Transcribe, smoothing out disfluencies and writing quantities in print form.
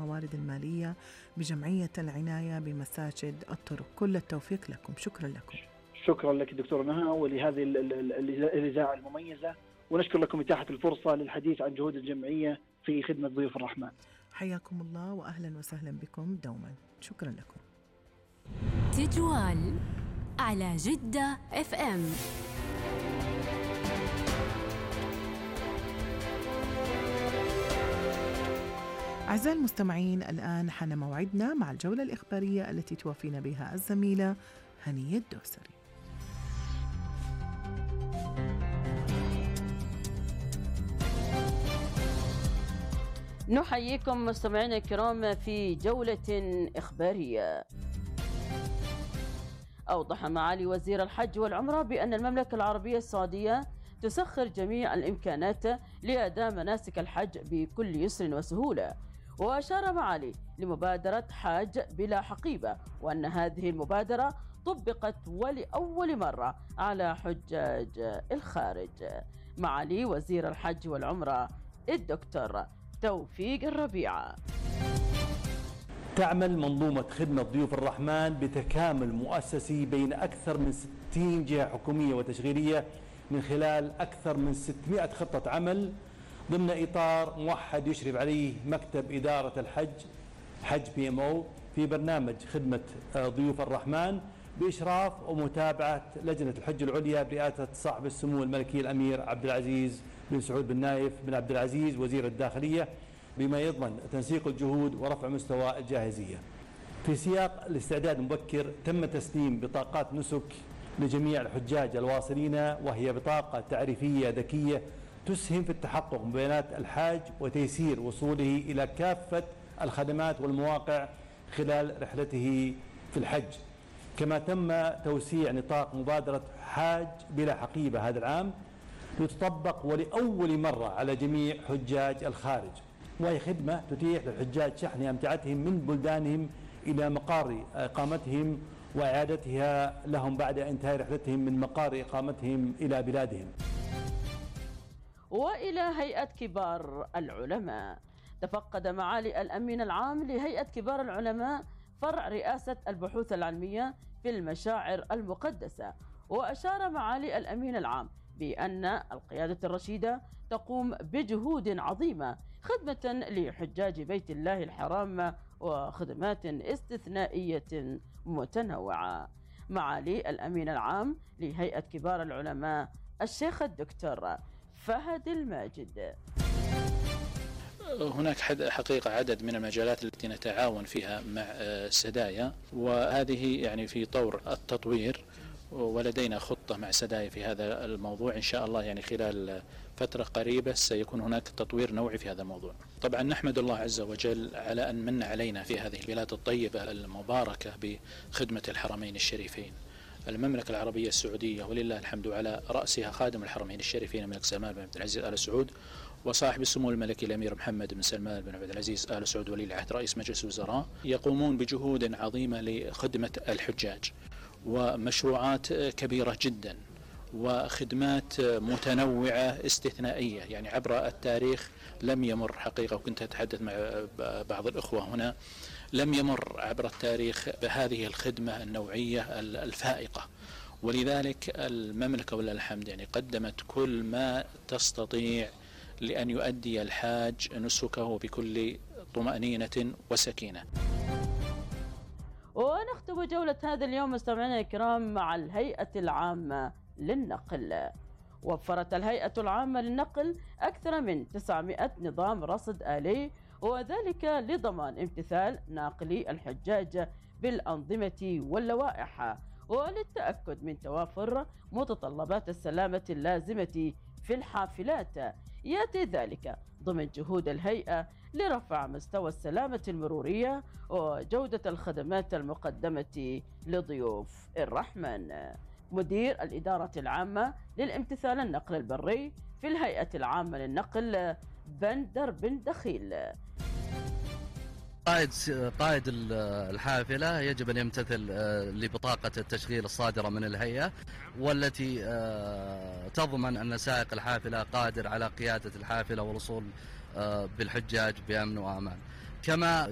الموارد المالية بجمعية العناية بمساجد الطرق. كل التوفيق لكم. شكرا لكم. شكرا لك دكتور نهى ولهذه الإذاعة المميزة، ونشكر لكم إتاحة الفرصة للحديث عن جهود الجمعية في خدمة ضيوف الرحمن. حياكم الله وأهلا وسهلا بكم دوما. شكرا لكم. تجوال على جدة FM. أعزائي المستمعين، الآن حان موعدنا مع الجولة الإخبارية التي توافينا بها الزميلة هنية الدوسري. نحييكم مستمعينا الكرام في جولة إخبارية. أوضح معالي وزير الحج والعمرة بأن المملكة العربية السعودية تسخر جميع الإمكانات لأداء مناسك الحج بكل يسر وسهولة. وأشار معالي لمبادرة حاج بلا حقيبة، وأن هذه المبادرة طبقت ولأول مرة على حجاج الخارج. معالي وزير الحج والعمرة الدكتور توفيق الربيعة. تعمل منظومة خدمة ضيوف الرحمن بتكامل مؤسسي بين أكثر من 60 جهة حكومية وتشغيلية من خلال أكثر من 600 خطة عمل ضمن إطار موحد يشرف عليه مكتب إدارة الحج حج PMO في برنامج خدمة ضيوف الرحمن بإشراف ومتابعة لجنة الحج العليا برئاسة صاحب السمو الملكي الأمير عبد العزيز بن سعود بن نايف بن عبد العزيز وزير الداخلية، بما يضمن تنسيق الجهود ورفع مستوى الجاهزية. في سياق الاستعداد المبكر تم تسليم بطاقات نسك لجميع الحجاج الواصلين، وهي بطاقة تعريفية ذكية تسهم في التحقق من بيانات الحاج وتيسير وصوله إلى كافة الخدمات والمواقع خلال رحلته في الحج. كما تم توسيع نطاق مبادرة حاج بلا حقيبة هذا العام لتطبق ولأول مرة على جميع حجاج الخارج، وهي خدمة تتيح للحجاج شحن أمتعتهم من بلدانهم إلى مقار إقامتهم وإعادتها لهم بعد انتهاء رحلتهم من مقار إقامتهم إلى بلادهم. وإلى هيئة كبار العلماء. تفقد معالي الأمين العام لهيئة كبار العلماء فرع رئاسة البحوث العلمية في المشاعر المقدسة. وأشار معالي الأمين العام بأن القيادة الرشيدة تقوم بجهود عظيمة خدمة لحجاج بيت الله الحرام وخدمات استثنائية متنوعة. معالي الأمين العام لهيئة كبار العلماء الشيخ الدكتور فهد الماجد. هناك حقيقة عدد من المجالات التي نتعاون فيها مع سدايا، وهذه يعني في طور التطوير، ولدينا خطة مع سدايا في هذا الموضوع إن شاء الله. يعني خلال فترة قريبة سيكون هناك تطوير نوعي في هذا الموضوع. طبعا نحمد الله عز وجل على أن من علينا في هذه البلاد الطيبة المباركة بخدمة الحرمين الشريفين، المملكة العربية السعودية، ولله الحمد على رأسها خادم الحرمين الشريفين الملك سلمان بن عبد العزيز آل سعود، وصاحب السمو الملكي الأمير محمد بن سلمان بن عبد العزيز آل سعود ولي العهد رئيس مجلس الوزراء، يقومون بجهود عظيمة لخدمة الحجاج ومشروعات كبيرة جدا وخدمات متنوعة استثنائية. يعني عبر التاريخ لم يمر حقيقة، وكنت أتحدث مع بعض الأخوة هنا، لم يمر عبر التاريخ بهذه الخدمة النوعية الفائقة. ولذلك المملكة ولله الحمد يعني قدمت كل ما تستطيع لأن يؤدي الحاج نسكه بكل طمأنينة وسكينة. ونختم جولة هذا اليوم مستمعينا الكرام مع الهيئة العامة للنقل. وفرت الهيئة العامة للنقل أكثر من 900 نظام رصد آلي، وذلك لضمان امتثال ناقلي الحجاج بالأنظمة واللوائح، وللتأكد من توافر متطلبات السلامة اللازمة في الحافلات. يأتي ذلك ضمن جهود الهيئة لرفع مستوى السلامة المرورية وجودة الخدمات المقدمة لضيوف الرحمن. مدير الإدارة العامة للامتثال النقل البري في الهيئة العامة للنقل بندر بن دخيل. قائد الحافلة يجب أن يمتثل لبطاقة التشغيل الصادرة من الهيئة، والتي تضمن أن سائق الحافلة قادر على قيادة الحافلة والوصول بالحجاج بأمن وأمان. كما